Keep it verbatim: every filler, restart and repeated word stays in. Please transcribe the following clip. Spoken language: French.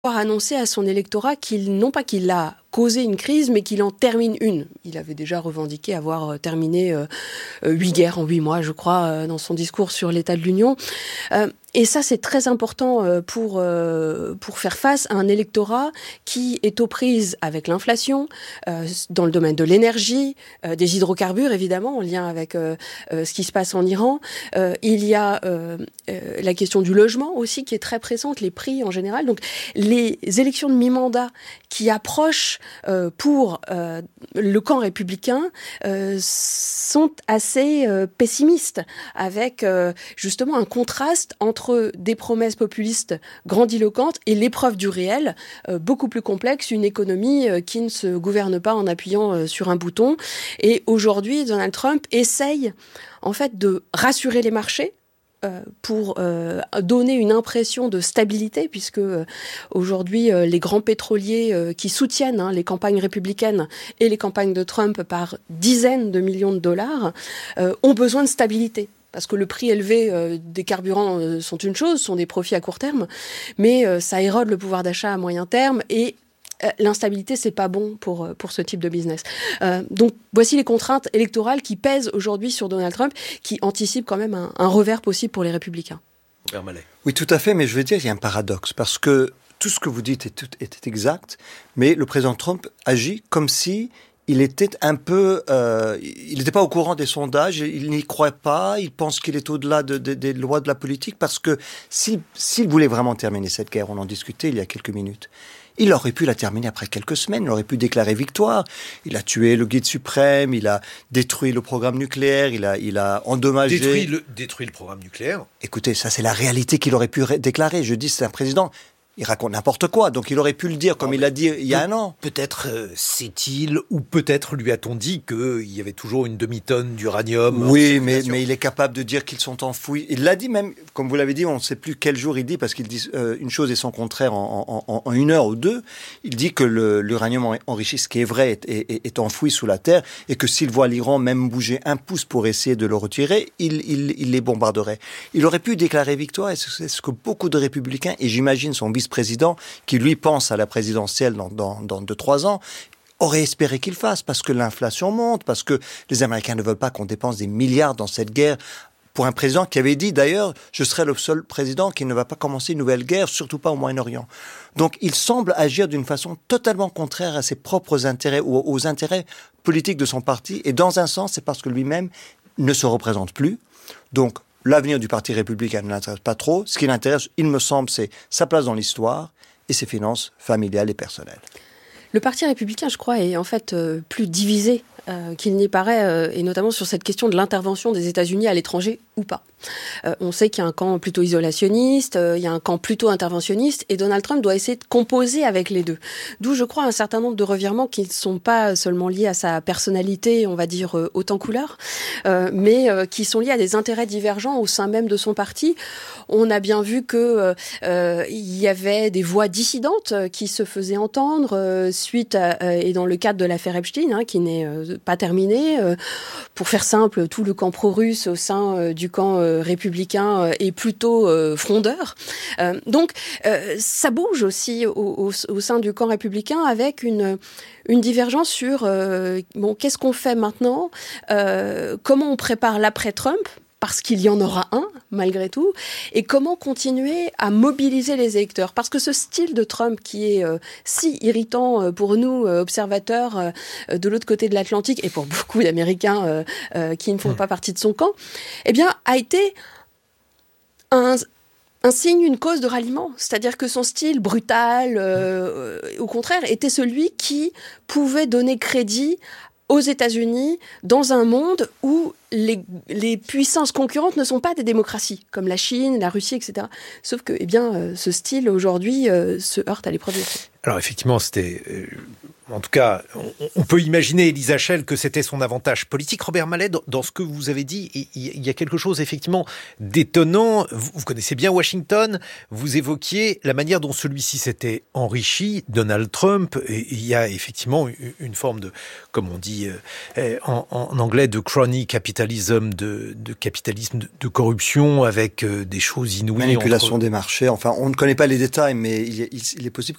annoncé à son électorat qu'il, non pas qu'il a causé une crise, mais qu'il en termine une. Il avait déjà revendiqué avoir terminé euh, huit guerres en huit mois, je crois, euh, dans son discours sur l'état de l'Union. Euh, et ça, c'est très important euh, pour, euh, pour faire face à un électorat qui est aux prises avec l'inflation, euh, dans le domaine de l'énergie, euh, des hydrocarbures, évidemment, en lien avec euh, euh, ce qui se passe en Iran. Euh, il y a euh, euh, la question du logement aussi, qui est très présente, les prix en général. Donc, les élections de mi-mandat qui approchent euh, pour euh, le camp républicain euh, sont assez euh, pessimistes, avec euh, justement un contraste entre des promesses populistes grandiloquentes et l'épreuve du réel, euh, beaucoup plus complexe, une économie euh, qui ne se gouverne pas en appuyant euh, sur un bouton. Et aujourd'hui, Donald Trump essaye en fait de rassurer les marchés, Euh, pour euh, donner une impression de stabilité, puisque euh, aujourd'hui, euh, les grands pétroliers euh, qui soutiennent hein, les campagnes républicaines et les campagnes de Trump par dizaines de millions de dollars euh, ont besoin de stabilité. Parce que le prix élevé euh, des carburants euh, sont une chose, sont des profits à court terme, mais euh, ça érode le pouvoir d'achat à moyen terme et l'instabilité, c'est pas bon pour, pour ce type de business. Euh, donc, voici les contraintes électorales qui pèsent aujourd'hui sur Donald Trump, qui anticipent quand même un, un revers possible pour les Républicains. Oui, tout à fait, mais je veux dire, il y a un paradoxe, parce que tout ce que vous dites est, tout, est exact, mais le président Trump agit comme si il était un peu... Euh, il n'était pas au courant des sondages, il n'y croit pas, il pense qu'il est au-delà de, de, des lois de la politique, parce que s'il, s'il voulait vraiment terminer cette guerre, on en discutait il y a quelques minutes, il aurait pu la terminer après quelques semaines, il aurait pu déclarer victoire. Il a tué le guide suprême, il a détruit le programme nucléaire, il a, il a endommagé... Détruit le, détruit le programme nucléaire. Écoutez, ça c'est la réalité qu'il aurait pu ré- déclarer. Je dis, c'est un président... Il raconte n'importe quoi, donc il aurait pu le dire comme oh, il l'a dit il y a un an. Peut-être euh, sait-il, ou peut-être lui a-t-on dit qu'il y avait toujours une demi-tonne d'uranium. Oui, mais, mais il est capable de dire qu'ils sont enfouis. Il l'a dit même, comme vous l'avez dit, on ne sait plus quel jour il dit, parce qu'il dit euh, une chose et son contraire en, en, en une heure ou deux. Il dit que le, l'uranium enrichi, ce qui est vrai, est, est, est enfoui sous la terre, et que s'il voit l'Iran même bouger un pouce pour essayer de le retirer, il, il, il les bombarderait. Il aurait pu déclarer victoire, et c'est ce que beaucoup de républicains, et j'imagine son vice-président, qui lui pense à la présidentielle dans, dans, dans deux, trois ans, aurait espéré qu'il fasse, parce que l'inflation monte, parce que les Américains ne veulent pas qu'on dépense des milliards dans cette guerre, pour un président qui avait dit d'ailleurs, je serai le seul président qui ne va pas commencer une nouvelle guerre, surtout pas au Moyen-Orient. Donc il semble agir d'une façon totalement contraire à ses propres intérêts ou aux intérêts politiques de son parti, et dans un sens, c'est parce que lui-même ne se représente plus. Donc l'avenir du Parti républicain ne l'intéresse pas trop. Ce qui l'intéresse, il me semble, c'est sa place dans l'histoire et ses finances familiales et personnelles. Le Parti républicain, je crois, est en fait euh, plus divisé euh, qu'il n'y paraît, euh, et notamment sur cette question de l'intervention des États-Unis à l'étranger ou pas. Euh, on sait qu'il y a un camp plutôt isolationniste, euh, il y a un camp plutôt interventionniste, et Donald Trump doit essayer de composer avec les deux. D'où, je crois, un certain nombre de revirements qui ne sont pas seulement liés à sa personnalité, on va dire, euh, haute en couleur, euh, mais euh, qui sont liés à des intérêts divergents au sein même de son parti. On a bien vu que euh, il y avait des voix dissidentes qui se faisaient entendre euh, suite à, euh, et dans le cadre de l'affaire Epstein, hein, qui n'est euh, pas terminée. Euh, pour faire simple, tout le camp pro-russe au sein euh, du camp euh, républicain euh, est plutôt euh, frondeur. Euh, donc, euh, ça bouge aussi au, au, au sein du camp républicain, avec une, une divergence sur euh, bon, qu'est-ce qu'on fait maintenant, euh, comment on prépare l'après-Trump, parce qu'il y en aura un, malgré tout, et comment continuer à mobiliser les électeurs. Parce que ce style de Trump, qui est euh, si irritant euh, pour nous, euh, observateurs euh, de l'autre côté de l'Atlantique, et pour beaucoup d'Américains euh, euh, qui ne font pas partie de son camp, eh bien, a été un... un signe, une cause de ralliement. C'est-à-dire que son style brutal, euh, au contraire, était celui qui pouvait donner crédit aux États-Unis dans un monde où les, les puissances concurrentes ne sont pas des démocraties, comme la Chine, la Russie, et cetera. Sauf que, eh bien, euh, ce style, aujourd'hui, euh, se heurte à l'épreuve du temps. Alors, effectivement, c'était... Euh... en tout cas, on, on peut imaginer, Elisa Schell, que c'était son avantage politique. Robert Mallet, dans, dans ce que vous avez dit, il, il y a quelque chose effectivement d'étonnant. Vous, vous connaissez bien Washington, vous évoquiez la manière dont celui-ci s'était enrichi, Donald Trump, et il y a effectivement une, une forme de, comme on dit euh, en, en anglais, de crony capitalism, de, de capitalisme de, de corruption avec euh, des choses inouïes. Manipulation entre... des marchés, enfin on ne connaît pas les détails, mais il, il, il est possible